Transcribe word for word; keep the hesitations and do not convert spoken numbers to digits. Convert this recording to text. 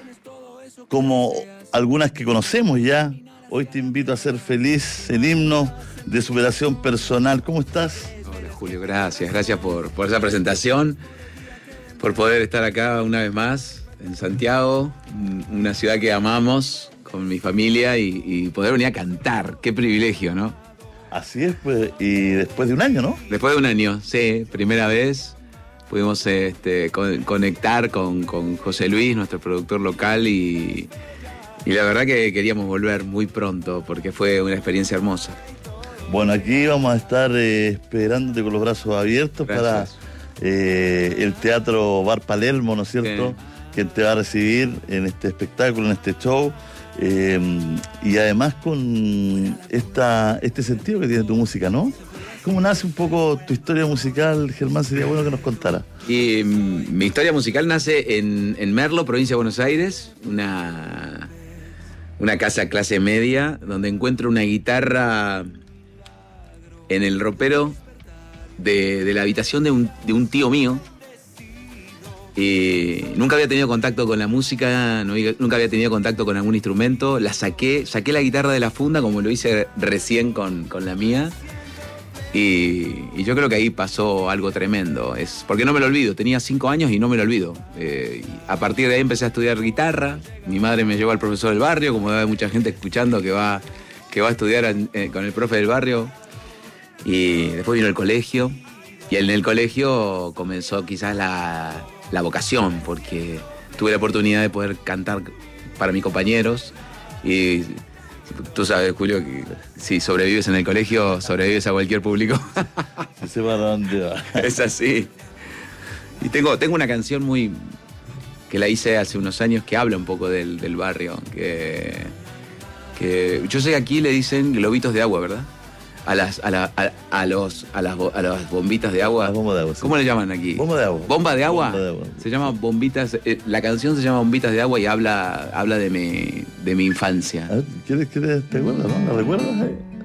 como algunas que conocemos ya. Hoy te invito a ser feliz, el himno de superación personal. ¿Cómo estás? Hola Julio, gracias, gracias por, por esa presentación, por poder estar acá una vez más en Santiago, una ciudad que amamos con mi familia y, y poder venir a cantar. Qué privilegio, ¿no? Así es, pues, y después de un año, ¿no? Después de un año, sí, primera vez pudimos este, con, conectar con, con José Luis, nuestro productor local, y, y la verdad que queríamos volver muy pronto porque fue una experiencia hermosa. Bueno, aquí vamos a estar eh, esperándote con los brazos abiertos. Gracias. Para eh, el Teatro Bar Palermo, ¿no es cierto? Sí. Quien te va a recibir en este espectáculo, en este show. Eh, y además con esta, este sentido que tiene tu música, ¿no? ¿Cómo nace un poco tu historia musical, Germán? Sería bueno que nos contara. Y mi historia musical nace en, en Merlo, provincia de Buenos Aires, una, una casa clase media, donde encuentro una guitarra en el ropero de, de la habitación de un, de un tío mío. Y nunca había tenido contacto con la música, no, nunca había tenido contacto con algún instrumento. La saqué, saqué la guitarra de la funda, como lo hice recién con, con la mía. Y, y yo creo que ahí pasó algo tremendo. Es, porque no me lo olvido, tenía cinco años y no me lo olvido. Eh, a partir de ahí empecé a estudiar guitarra. Mi madre me llevó al profesor del barrio, como hay mucha gente escuchando que va, que va a estudiar en, eh, con el profe del barrio. Y después vino el colegio. Y en el colegio comenzó quizás la... la vocación, porque tuve la oportunidad de poder cantar para mis compañeros y tú sabes, Julio, que si sobrevives en el colegio, sobrevives a cualquier público. Se sepa a dónde va. Es así. Y tengo, tengo una canción muy que la hice hace unos años que habla un poco del, del barrio, que, que yo sé que aquí le dicen globitos de agua, ¿verdad? A las, a, la, a, a, los, a, las, a las bombitas de agua. Bomba de agua, sí. ¿Cómo le llaman aquí? Bomba de agua. ¿Bomba de agua? Bomba de agua. Se llama Bombitas. Eh, la canción se llama Bombitas de agua y habla, habla de mi, de mi infancia. A ver, ¿quieres que te, te acuerdas, no? ¿La recuerdas? Eh?